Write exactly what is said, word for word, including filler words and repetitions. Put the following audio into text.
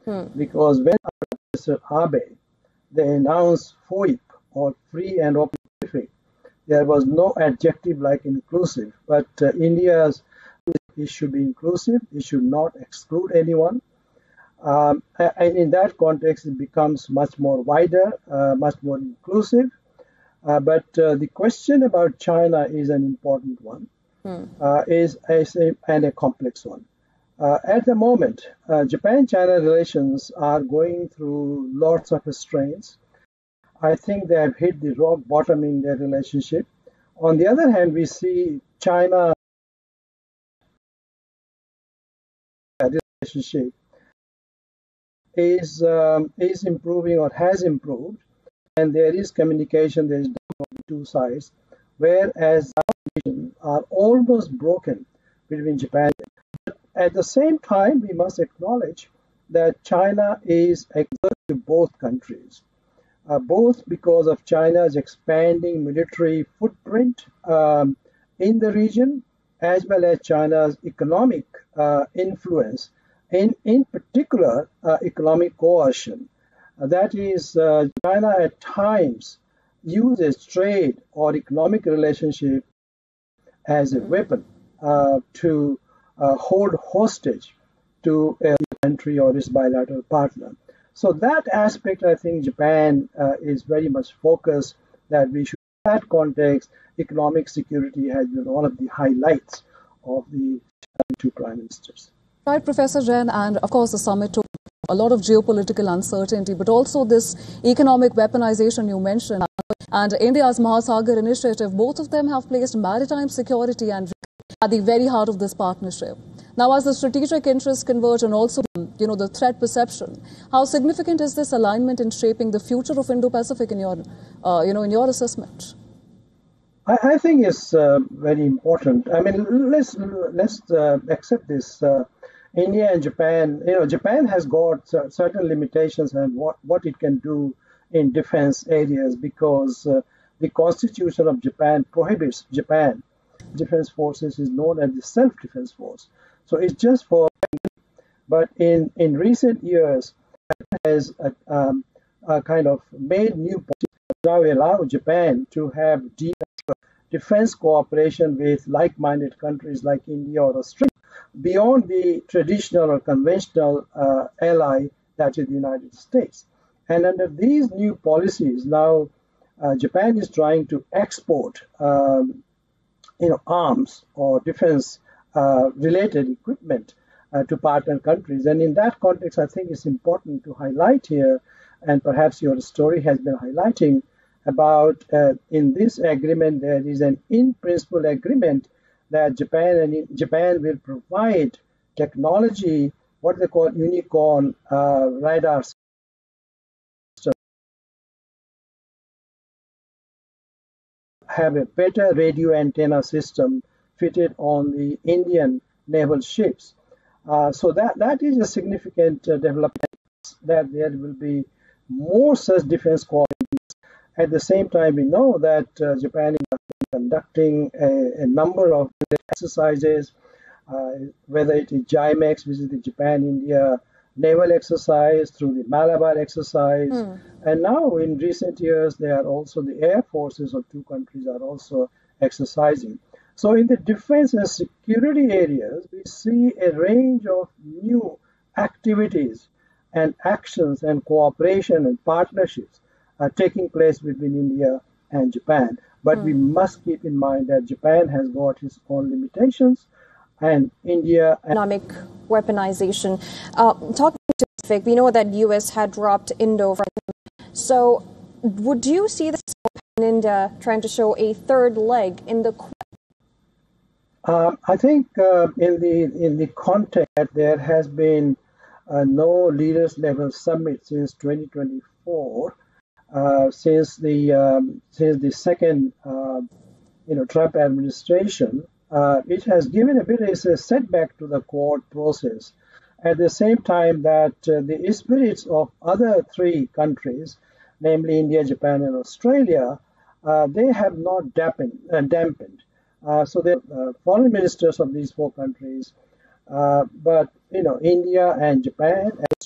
because when Mister Abe, they announced FOIP, or Free and Open Pacific, there was no adjective like inclusive, but uh, India's it should be inclusive, it should not exclude anyone. Um, and in that context, it becomes much more wider, uh, much more inclusive. Uh, but uh, the question about China is an important one, hmm. uh, is, is a, and a complex one. Uh, at the moment, uh, Japan-China relations are going through lots of strains. I think they have hit the rock bottom in their relationship. On the other hand, we see China relationship is um, is improving or has improved, and there is communication, there is on the two sides, whereas relations are almost broken between Japan. But at the same time, we must acknowledge that China is exerting to both countries, uh, both because of China's expanding military footprint um, in the region, as well as China's economic uh, influence, in, in particular, uh, economic coercion. Uh, that is, uh, China at times uses trade or economic relationship as a weapon uh, to uh, hold hostage to a country or its bilateral partner. So that aspect, I think Japan uh, is very much focused that we should, in that context, economic security has been one of the highlights of the two prime ministers. Right, Professor Jain, and of course the summit took a lot of geopolitical uncertainty, but also this economic weaponization you mentioned, and India's Mahasagar initiative, both of them have placed maritime security and at the very heart of this partnership. Now, as the strategic interests converge and also, you know, the threat perception, how significant is this alignment in shaping the future of Indo-Pacific in your, uh, you know, in your assessment? I, I think it's uh, very important. I mean, let's let's uh, accept this. Uh, India and Japan, you know, Japan has got certain limitations and what, what it can do in defense areas because uh, the constitution of Japan prohibits Japan. Defense forces is known as the self-defense force. So it's just for, but in, in recent years, it has a, um, a kind of made new policies now allow Japan to have deep defense cooperation with like-minded countries like India or Australia, beyond the traditional or conventional uh, ally that is the United States. And under these new policies, now uh, Japan is trying to export um, you know, arms or defense uh, related equipment uh, to partner countries. And in that context, I think it's important to highlight here, and perhaps your story has been highlighting about uh, in this agreement, there is an in-principle agreement that Japan and Japan will provide technology, what they call unicorn uh, radar system, have a better radio antenna system fitted on the Indian naval ships. Uh, so that, that is a significant uh, development, that there will be more such defense cooperation. At the same time, we know that uh, Japan is conducting a, a number of exercises, uh, whether it is JIMEX, which is the Japan-India naval exercise, through the Malabar exercise, mm. and now in recent years, they are also the air forces of two countries are also exercising. So in the defense and security areas, we see a range of new activities and actions and cooperation and partnerships are taking place between India and Japan. But mm. we must keep in mind that Japan has got its own limitations, and India... And economic weaponization. Uh, talking to Pacific, we know that U S had dropped Indo. So would you see this in India trying to show a third leg in the... Uh, I think uh, in the in the context that there has been uh, no leaders level summit since twenty twenty-four, Uh, since the um, since the second uh, you know Trump administration, uh, it has given a bit of a setback to the Quad process. At the same time that uh, the spirits of other three countries, namely India, Japan, and Australia, uh, they have not dampened. Uh, dampened. Uh, so the uh, foreign ministers of these four countries, uh, but you know India and Japan and